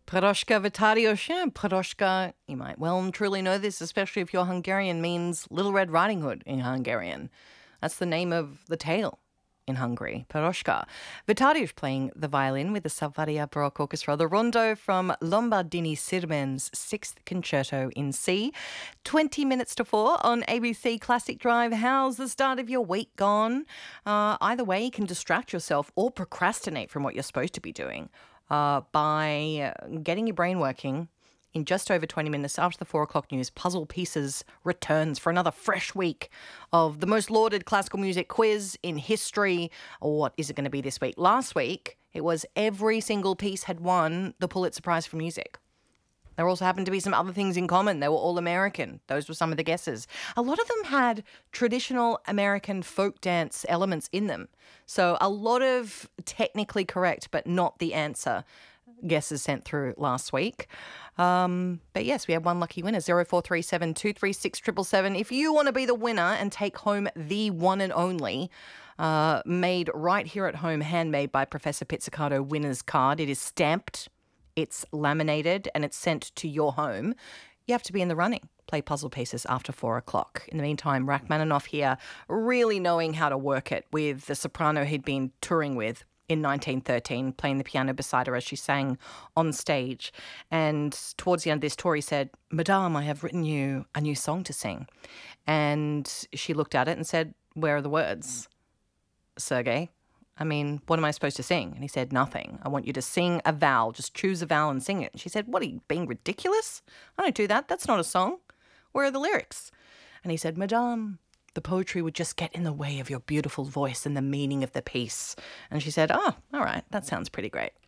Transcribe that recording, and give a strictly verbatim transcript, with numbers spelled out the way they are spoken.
Piroshka Vitariosha. Piroshka, you might well and truly know this, especially if you're Hungarian, means Little Red Riding Hood in Hungarian. That's the name of the tale in Hungary, Piroshka. Vitarios playing the violin with the Savaria Baroque Orchestra, the rondo from Lombardini Sirmen's Sixth Concerto in C. twenty minutes to four on A B C Classic Drive. How's the start of your week gone? Uh, either way, you can distract yourself or procrastinate from what you're supposed to be doing uh, by getting your brain working. In just over twenty minutes after the four o'clock news, Puzzle Pieces returns for another fresh week of the most lauded classical music quiz in history. What is it going to be this week? Last week, it was every single piece had won the Pulitzer Prize for Music. There also happened to be some other things in common. They were all American. Those were some of the guesses. A lot of them had traditional American folk dance elements in them. So a lot of technically correct, but not the answer guesses sent through last week. Um, but yes, we had one lucky winner, zero four three seven two three six seven seven seven. If you want to be the winner and take home the one and only uh, made right here at home, handmade by Professor Pizzicato winner's card, it is stamped, it's laminated, and it's sent to your home, you have to be in the running. Play Puzzle Pieces after four o'clock. In the meantime, Rachmaninoff here really knowing how to work it with the soprano he'd been touring with in nineteen thirteen, playing the piano beside her as she sang on stage. And towards the end of this tour, he said, "Madame, I have written you a new song to sing." And she looked at it and said, "Where are the words, Sergei? I mean, what am I supposed to sing?" And he said, "Nothing. I want you to sing a vowel. Just choose a vowel and sing it." And she said, "What, are you being ridiculous? I don't do that. That's not a song. Where are the lyrics?" And he said, "Madame, the poetry would just get in the way of your beautiful voice and the meaning of the piece." And she said, "Oh, all right, that sounds pretty great."